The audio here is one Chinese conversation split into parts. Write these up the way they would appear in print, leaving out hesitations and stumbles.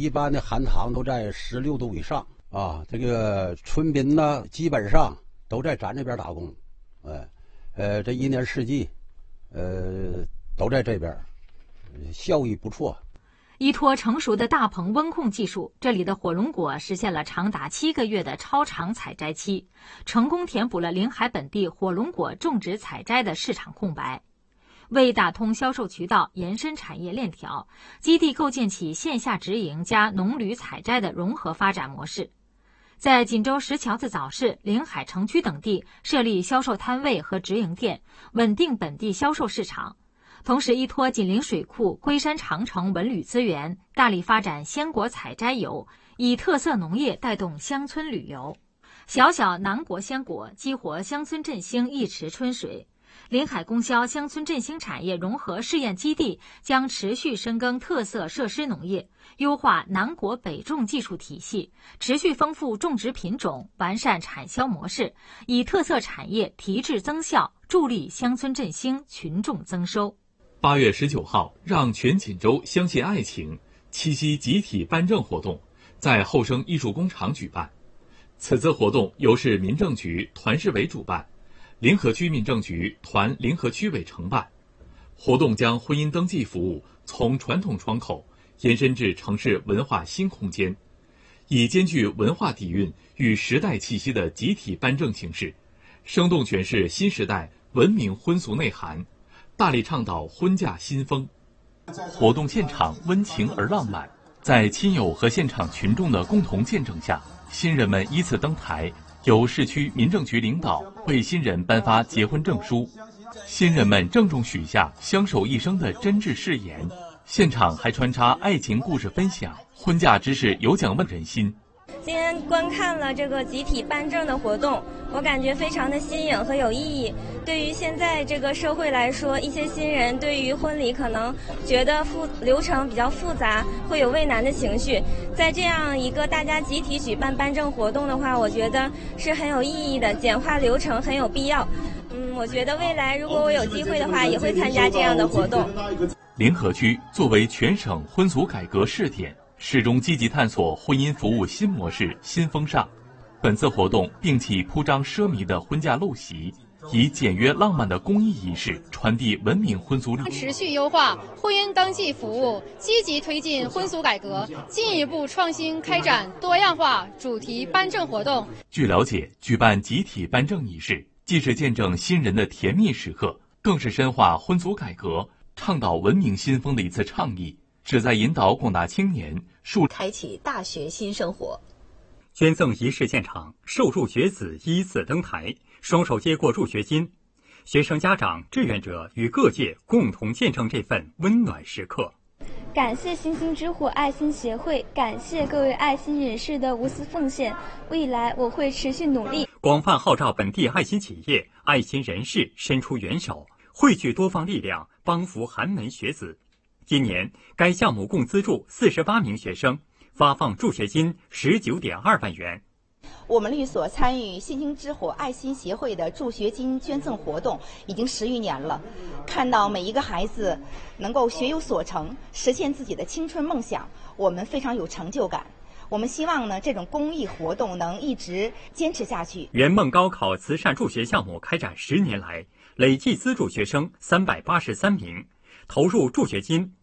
一般的含糖都在16度以上啊。这个村民呢，基本上都在咱这边打工，这一年四季，都在这边，效益不错。 依托成熟的大棚温控技术，这里的火龙果实现了长达7个月的超长采摘期，成功填补了临海本地火龙果种植采摘的市场空白。为打通销售渠道、延伸产业链条，基地构建起线下直营加农旅采摘的融合发展模式。在锦州石桥子早市、临海城区等地设立销售摊位和直营店，稳定本地销售市场。同时依托紧邻水库、龟山长城文旅资源，大力发展鲜果采摘游，以特色农业带动乡村旅游。小小南国鲜果激活乡村振兴一池春水。临海供销乡村振兴产业融合试验基地将持续深耕特色设施农业，优化南果北种技术体系，持续丰富种植品种，完善产销模式，以特色产业提质增效，助力乡村振兴、群众增收。 8月19号，让全锦州相信爱情七夕集体颁证活动在后生艺术工厂举办。此次活动由市民政局团市委主办，临河区民政局团临河区委承办。活动将婚姻登记服务从传统窗口延伸至城市文化新空间，以兼具文化底蕴与时代气息的集体颁证形式，生动诠释新时代文明婚俗内涵，大力倡导婚嫁新风。活动现场温情而浪漫，在亲友和现场群众的共同见证下，新人们依次登台，由市区民政局领导为新人颁发结婚证书，新人们郑重许下相守一生的真挚誓言。现场还穿插爱情故事分享，婚嫁之事有奖问人心。 今天观看了这个集体颁证的活动，我感觉非常的新颖和有意义。对于现在这个社会来说，一些新人对于婚礼可能觉得流程比较复杂，会有畏难的情绪。在这样一个大家集体举办颁证活动的话，我觉得是很有意义的，简化流程很有必要。我觉得未来如果我有机会的话，也会参加这样的活动。 临河区作为全省婚俗改革试点，始终积极探索婚姻服务新模式、新风尚。本次活动摒弃铺张奢靡的婚嫁陋习，以简约浪漫的公益仪式传递文明婚俗礼。 持续优化婚姻登记服务，积极推进婚俗改革，进一步创新开展多样化主题颁证活动。 据了解，举办集体颁证仪式，既是见证新人的甜蜜时刻，更是深化婚俗改革、倡导文明新风的一次倡议，旨在引导广大青年开启大学新生活。 捐赠仪式现场，受助学子依次登台，双手接过助学金，学生家长、志愿者与各界共同见证这份温暖时刻。 感谢星星之火爱心协会，感谢各位爱心人士的无私奉献，未来我会持续努力， 广泛号召本地爱心企业、爱心人士伸出援手，汇聚多方力量，帮扶寒门学子。今年该项目共资助48名学生，发放助学金19.2万元。 我们律所参与星星之火爱心协会的助学金捐赠活动已经10余年了，看到每一个孩子能够学有所成，实现自己的青春梦想，我们非常有成就感。我们希望呢，这种公益活动能一直坚持下去。 圆梦高考慈善助学项目开展10年来，累计资助学生383名，投入助学金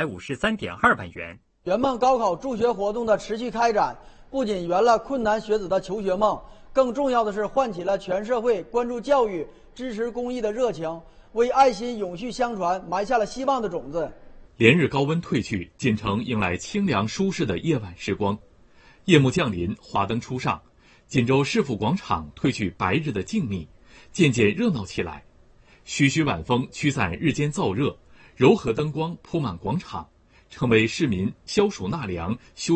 153.2万元。 圆梦高考助学活动的持续开展，不仅圆了困难学子的求学梦，更重要的是唤起了全社会关注教育、支持公益的热情，为爱心永续相传埋下了希望的种子。 连日高温退去，锦城迎来清凉舒适的夜晚时光。夜幕降临，华灯初上，锦州市府广场褪去白日的静谧，渐渐热闹起来。徐徐晚风驱散日间燥热，柔和灯光铺满广场，成为市民消暑纳凉、休